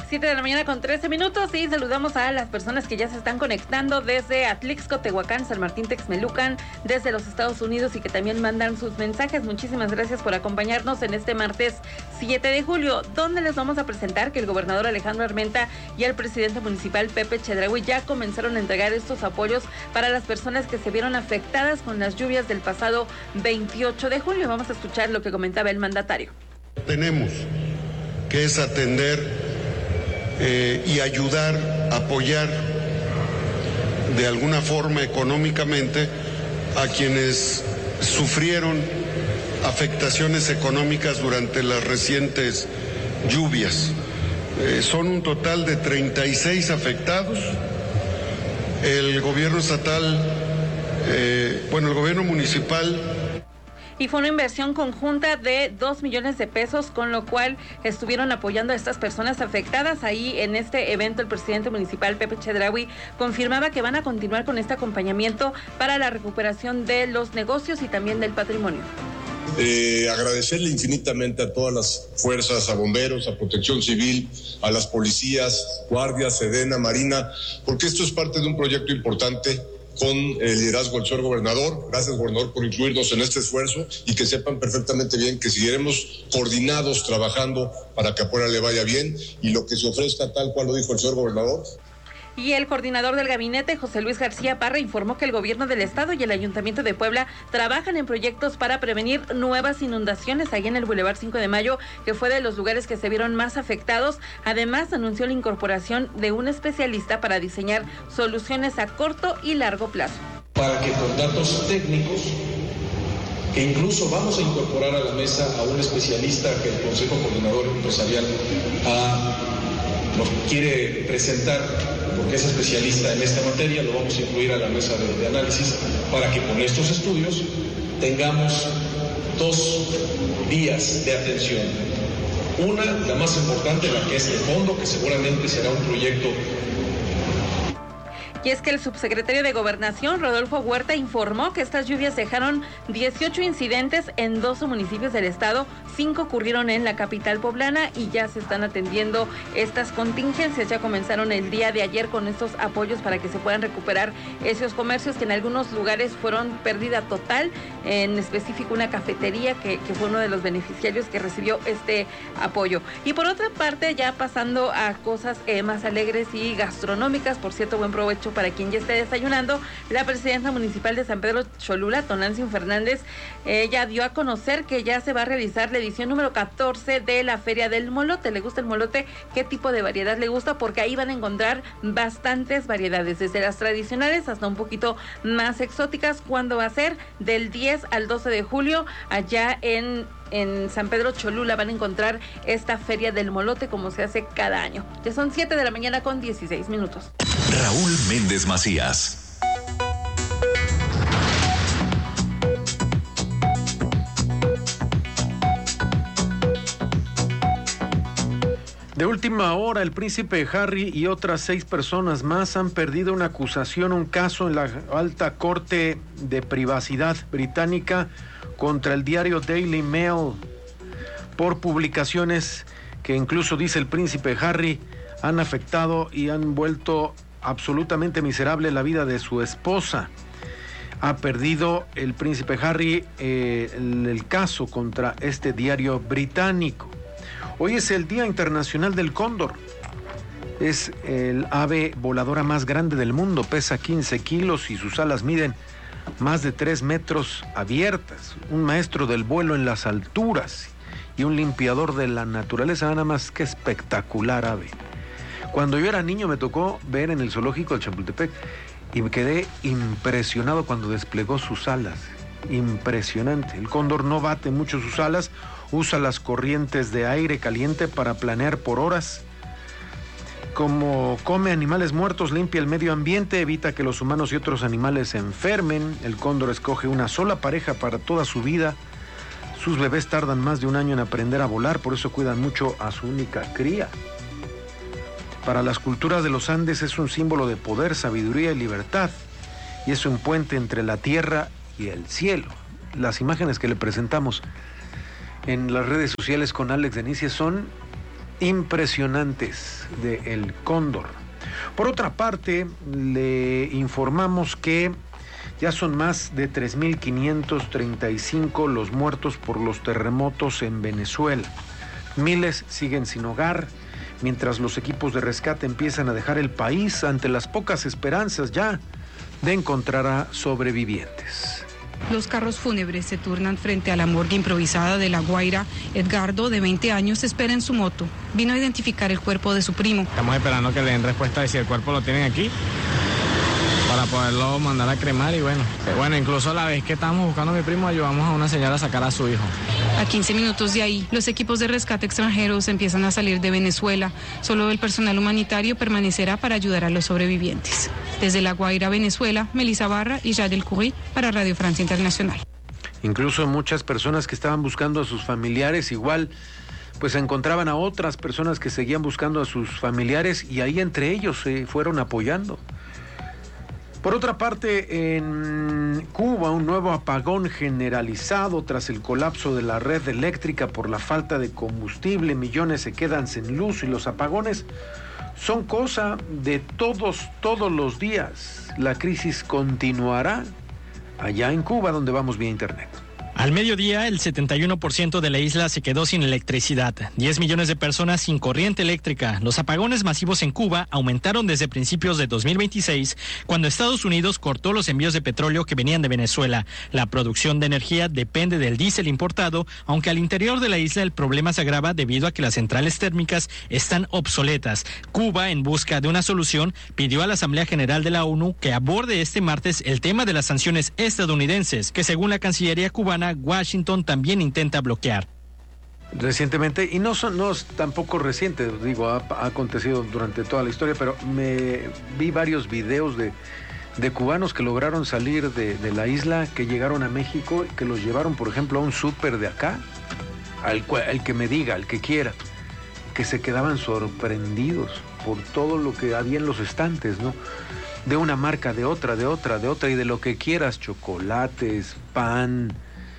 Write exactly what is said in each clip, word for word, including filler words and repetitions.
siete de la mañana con trece minutos y saludamos a las personas que ya se están conectando desde Atlixco, Tehuacán, San Martín, Texmelucan, desde los Estados Unidos y que también mandan sus mensajes. Muchísimas gracias por acompañarnos en este martes siete de julio, donde les vamos a presentar que el gobernador Alejandro Armenta y el presidente municipal Pepe Chedraui ya comenzaron a entregar estos apoyos para las personas que se vieron afectadas con las lluvias del pasado veintiocho de julio. Vamos a escuchar lo que comentaba el mandatario. Tenemos que es atender eh, y ayudar, apoyar de alguna forma económicamente a quienes sufrieron afectaciones económicas durante las recientes lluvias. Eh, son un total de treinta y seis afectados. El gobierno estatal, eh, bueno, el gobierno municipal. Y fue una inversión conjunta de dos millones de pesos, con lo cual estuvieron apoyando a estas personas afectadas. Ahí en este evento el presidente municipal Pepe Chedraui confirmaba que van a continuar con este acompañamiento para la recuperación de los negocios y también del patrimonio. Eh, agradecerle infinitamente a todas las fuerzas, a bomberos, a protección civil, a las policías, guardias, Sedena, Marina, porque esto es parte de un proyecto importante con el liderazgo del señor gobernador. Gracias, gobernador, por incluirnos en este esfuerzo y que sepan perfectamente bien que seguiremos coordinados trabajando para que a Puebla le vaya bien y lo que se ofrezca tal cual lo dijo el señor gobernador. Y el coordinador del gabinete, José Luis García Parra, informó que el gobierno del estado y el ayuntamiento de Puebla trabajan en proyectos para prevenir nuevas inundaciones ahí en el Boulevard cinco de mayo, que fue de los lugares que se vieron más afectados. Además, anunció la incorporación de un especialista para diseñar soluciones a corto y largo plazo. Para que con datos técnicos, que incluso vamos a incorporar a la mesa a un especialista que el Consejo Coordinador Empresarial ha, nos quiere presentar, porque es especialista en esta materia, lo vamos a incluir a la mesa de, de análisis para que con estos estudios tengamos dos vías de atención. Una, la más importante, la que es de fondo, que seguramente será un proyecto. Y es que el subsecretario de Gobernación, Rodolfo Huerta, informó que estas lluvias dejaron dieciocho incidentes en doce municipios del estado, cinco ocurrieron en la capital poblana y ya se están atendiendo estas contingencias. Ya comenzaron el día de ayer con estos apoyos para que se puedan recuperar esos comercios que en algunos lugares fueron pérdida total, en específico una cafetería que, que fue uno de los beneficiarios que recibió este apoyo. Y por otra parte, ya pasando a cosas eh, más alegres y gastronómicas, por cierto, buen provecho para quien ya esté desayunando, la presidenta municipal de San Pedro Cholula, Tonantzin Fernández, ella eh, dio a conocer que ya se va a realizar la edición número catorce de la Feria del Molote. ¿Le gusta el molote? ¿Qué tipo de variedad le gusta? Porque ahí van a encontrar bastantes variedades, desde las tradicionales hasta un poquito más exóticas. ¿Cuándo va a ser? Del diez al doce de julio, allá en En San Pedro Cholula van a encontrar esta Feria del Molote como se hace cada año. Ya son siete de la mañana con dieciséis minutos. Raúl Méndez Macías. De última hora, el príncipe Harry y otras seis personas más han perdido una acusación, un caso en la Alta Corte de Privacidad británica contra el diario Daily Mail por publicaciones que, incluso dice el príncipe Harry, han afectado y han vuelto absolutamente miserable la vida de su esposa. Ha perdido el príncipe Harry eh, el, el caso contra este diario británico. Hoy es el Día Internacional del Cóndor. Es el ave voladora más grande del mundo, pesa quince kilos y sus alas miden más de tres metros abiertas. Un maestro del vuelo en las alturas y un limpiador de la naturaleza. Nada más que espectacular ave. Cuando yo era niño me tocó ver en el zoológico de Chapultepec y me quedé impresionado cuando desplegó sus alas. Impresionante. El cóndor no bate mucho sus alas, usa las corrientes de aire caliente para planear por horas. Como come animales muertos, limpia el medio ambiente, evita que los humanos y otros animales se enfermen. El cóndor escoge una sola pareja para toda su vida. Sus bebés tardan más de un año en aprender a volar, por eso cuidan mucho a su única cría. Para las culturas de los Andes es un símbolo de poder, sabiduría y libertad, y es un puente entre la tierra y el cielo. Las imágenes que le presentamos en las redes sociales con Alex Denicia son impresionantes del Cóndor. Por otra parte, le informamos que ya son más de tres mil quinientos treinta y cinco los muertos por los terremotos en Venezuela. Miles siguen sin hogar, mientras los equipos de rescate empiezan a dejar el país ante las pocas esperanzas ya de encontrar a sobrevivientes. Los carros fúnebres se turnan frente a la morgue improvisada de La Guaira. Edgardo, de veinte años, espera en su moto. Vino a identificar el cuerpo de su primo. Estamos esperando que le den respuesta de si el cuerpo lo tienen aquí, para poderlo mandar a cremar y bueno. Bueno, incluso la vez que estábamos buscando a mi primo, ayudamos a una señora a sacar a su hijo. A quince minutos de ahí, los equipos de rescate extranjeros empiezan a salir de Venezuela. Solo el personal humanitario permanecerá para ayudar a los sobrevivientes. Desde La Guaira, Venezuela, Melissa Barra y Jadel Curry para Radio Francia Internacional. Incluso muchas personas que estaban buscando a sus familiares igual pues encontraban a otras personas que seguían buscando a sus familiares y ahí entre ellos se fueron apoyando. Por otra parte, en Cuba, un nuevo apagón generalizado tras el colapso de la red eléctrica por la falta de combustible. Millones se quedan sin luz y los apagones son cosa de todos, todos los días. La crisis continuará allá en Cuba, donde vamos vía internet. Al mediodía, el setenta y uno por ciento de la isla se quedó sin electricidad. diez millones de personas sin corriente eléctrica. Los apagones masivos en Cuba aumentaron desde principios de dos mil veintiséis, cuando Estados Unidos cortó los envíos de petróleo que venían de Venezuela. La producción de energía depende del diésel importado, aunque al interior de la isla el problema se agrava debido a que las centrales térmicas están obsoletas. Cuba, en busca de una solución, pidió a la Asamblea General de la ONU que aborde este martes el tema de las sanciones estadounidenses, que según la Cancillería cubana, Washington también intenta bloquear. Recientemente, y no son no es tampoco reciente, digo, ha, ha acontecido durante toda la historia, pero me vi varios videos de, de cubanos que lograron salir de, de la isla, que llegaron a México, que los llevaron, por ejemplo, a un súper de acá, al, al que me diga, al que quiera, que se quedaban sorprendidos por todo lo que había en los estantes, ¿no? De una marca, de otra, de otra, de otra, y de lo que quieras, chocolates, pan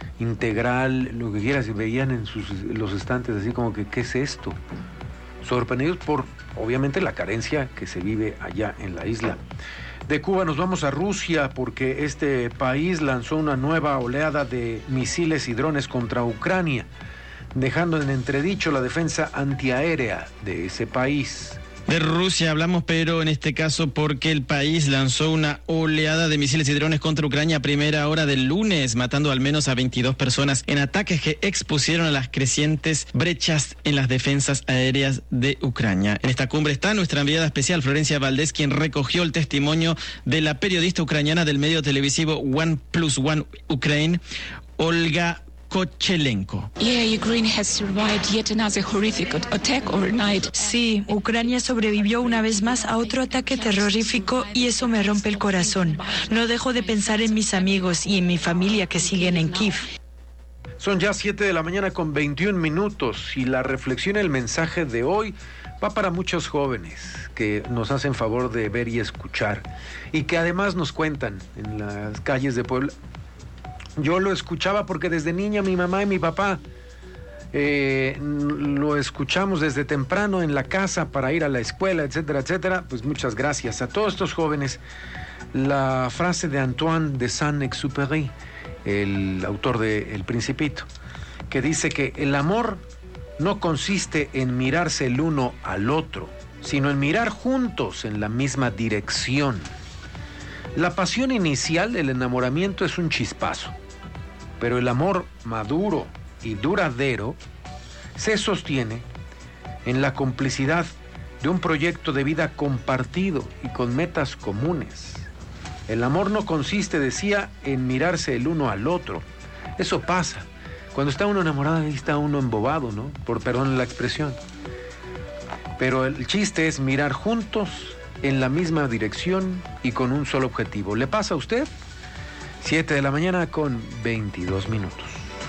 integral, lo que quieras, y veían en sus, los estantes así como que, ¿qué es esto? Sorprendidos por, obviamente, la carencia que se vive allá en la isla. De Cuba nos vamos a Rusia porque este país lanzó una nueva oleada de misiles y drones contra Ucrania, dejando en entredicho la defensa antiaérea de ese país. De Rusia hablamos, pero en este caso porque el país lanzó una oleada de misiles y drones contra Ucrania a primera hora del lunes, matando al menos a veintidós personas en ataques que expusieron a las crecientes brechas en las defensas aéreas de Ucrania. En esta cumbre está nuestra enviada especial Florencia Valdés, quien recogió el testimonio de la periodista ucraniana del medio televisivo One Plus One Ukraine, Olga Kochelenko. Sí, Ucrania sobrevivió una vez más a otro ataque terrorífico y eso me rompe el corazón. No dejo de pensar en mis amigos y en mi familia que siguen en Kiev. Son ya siete de la mañana con veintiún minutos y la reflexión, el mensaje de hoy va para muchos jóvenes que nos hacen favor de ver y escuchar y que además nos cuentan en las calles de Puebla. Yo lo escuchaba porque desde niña mi mamá y mi papá eh, lo escuchamos desde temprano en la casa para ir a la escuela, etcétera, etcétera. Pues muchas gracias a todos estos jóvenes. La frase de Antoine de Saint-Exupéry, el autor de El Principito, que dice que el amor no consiste en mirarse el uno al otro, sino en mirar juntos en la misma dirección. La pasión inicial, el enamoramiento, es un chispazo. Pero el amor maduro y duradero se sostiene en la complicidad de un proyecto de vida compartido y con metas comunes. El amor no consiste, decía, en mirarse el uno al otro. Eso pasa. Cuando está uno enamorado, ahí está uno embobado, ¿no? Por perdón la expresión. Pero el chiste es mirar juntos en la misma dirección y con un solo objetivo. ¿Le pasa a usted? siete de la mañana con veintidós minutos.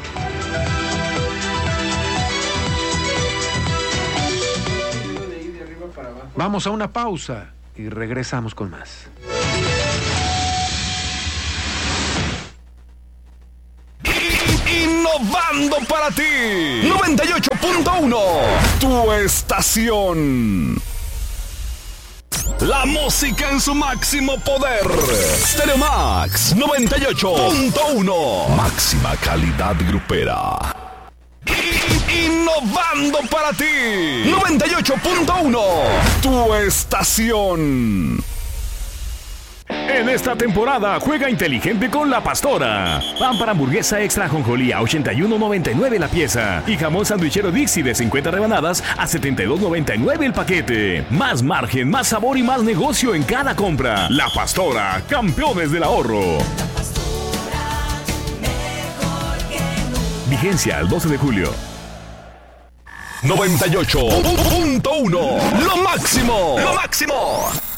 Vamos a una pausa y regresamos con más. Y, y no Innovando para ti. noventa y ocho punto uno. Tu estación. La música en su máximo poder. Stereo Max noventa y ocho punto uno. Máxima calidad grupera. Innovando para ti. noventa y ocho punto uno. Tu estación. En esta temporada juega inteligente con La Pastora. Pan para hamburguesa extra ajonjolí a ochenta y uno noventa y nueve la pieza. Y jamón sandwichero Dixie de cincuenta rebanadas a setenta y dos noventa y nueve el paquete. Más margen, más sabor y más negocio en cada compra. La Pastora, campeones del ahorro. Vigencia al doce de julio. noventa y ocho punto uno. Lo máximo. Lo máximo.